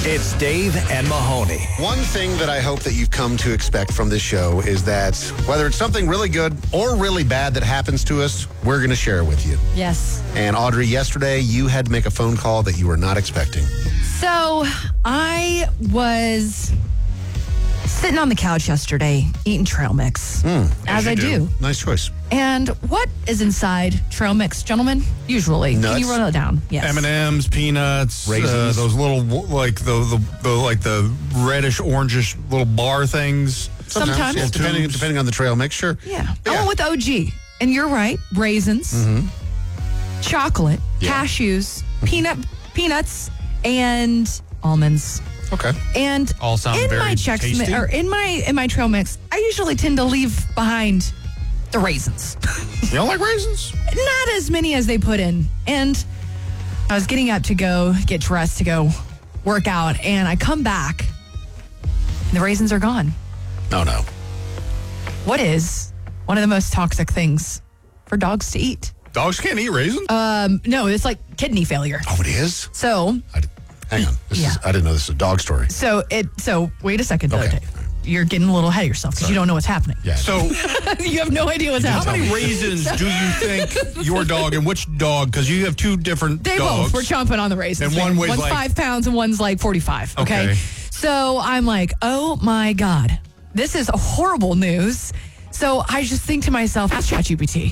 It's Dave and Mahoney. One thing that I hope that you've come to expect from this show is that whether it's something really good or really bad that happens to us, we're going to share it with you. Yes. And Audrey, yesterday you had to make a phone call that you were not expecting. So I was sitting on the couch yesterday eating trail mix, as I do. Nice choice. And what is inside trail mix, gentlemen? Usually, Nuts. Can you run it down? Yes. M&M's, peanuts, Raisins. those little like the reddish orangish little bar things. Sometimes. Yeah, depending on the trail mix, sure. Yeah. I went with OG, and you're right. Raisins, chocolate, cashews, peanuts, and almonds. Okay. And All sound in very my tasty. in my trail mix, I usually tend to leave behind the raisins. You don't like raisins? Not as many as they put in. And I was getting up to go get dressed to go work out, and I come back, and the raisins are gone. No. What is one of the most toxic things for dogs to eat? Dogs can't eat raisins? No, it's like kidney failure. Oh, it is? So Hang on. I didn't know this was a dog story. So wait a second, though, Okay. Dave. You're getting a little ahead of yourself because you don't know what's happening. Yeah. So You have no idea what's how happening. many raisins do you think your dog and which dog, because you have two different They dogs. both were chomping on the raisins. And one weighs one's like- 5 pounds and one's like 45. Okay? Okay. So I'm like, oh my God, this is horrible news. So I just think to myself, ask ChatGPT.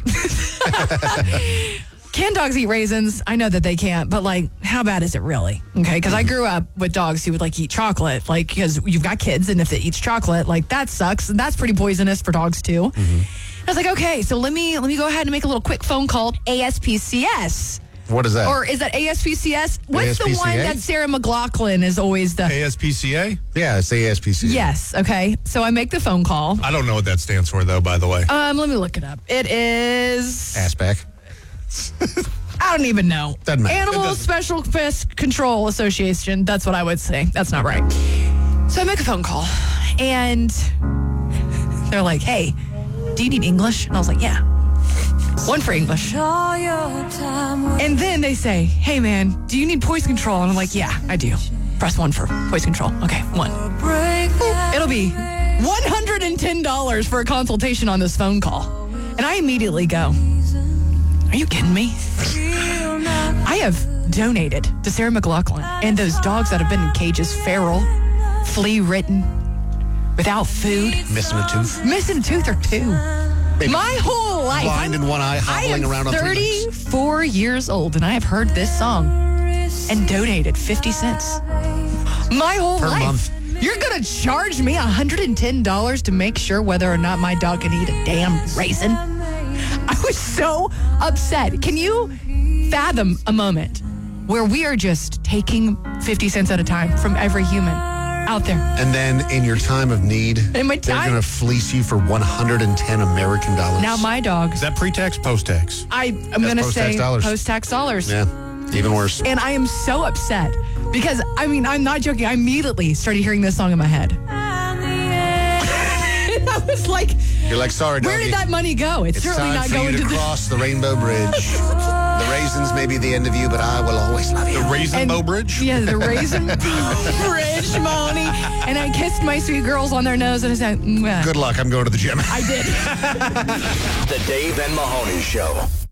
Can dogs eat raisins? I know that they can't, but like, how bad is it really? Okay, because I grew up with dogs who would like eat chocolate, like because you've got kids, and if it eats chocolate, like that sucks, and that's pretty poisonous for dogs too. I was like, okay, so let me go ahead and make a little quick phone call. ASPCS. What is that? Or is that ASPCS? What's the ASPCA? one that Sarah McLaughlin is always the... ASPCA? Yeah, it's ASPCA. Yes, okay. So I make the phone call. I don't know what that stands for, though, by the way. Let me look it up. It is... Ass back. I don't even know. Doesn't matter. It Animal doesn't. Special Pest Control Association. That's what I would say. That's not right. So I make a phone call, and they're like, hey, do you need English? And I was like, yeah. One for English. And then they say, hey, man, do you need poison control? And I'm like, yeah, I do. Press 1 for poison control. Okay, 1. It'll be $110 for a consultation on this phone call. And I immediately go, are you kidding me? I have donated to Sarah McLaughlin and those dogs that have been in cages, feral, flea-ridden, without food, Missing a tooth. missing a tooth or two. Maybe My whole life. blind in one eye, hobbling around on 3 legs. 34 years old, and I have heard this song and donated 50 cents. My whole Per life. month. You're going to charge me $110 to make sure whether or not my dog can eat a damn raisin? I was so upset. Can you fathom a moment where we are just taking 50 cents at a time from every human out there? And then in your time of need, In my they're time- going to fleece you for 110 American dollars. Now my dogs, Is that pre-tax, post-tax? I'm going to post-tax say dollars. post-tax dollars. Yeah, even worse. And I am so upset because, I mean, I'm not joking. I immediately started hearing this song in my head. And I was like, You're like, sorry, where doggy. did that money go? It's certainly time not for going you to to the... cross the Rainbow Bridge. The raisins may be the end of you, but I will always love you. The Raisin Bow Bridge? Yeah, the Raisin Bridge, Moni. And I kissed my sweet girls on their nose and I said, mwah. Good luck. I'm going to the gym. I did. The Dave and Mahoney Show.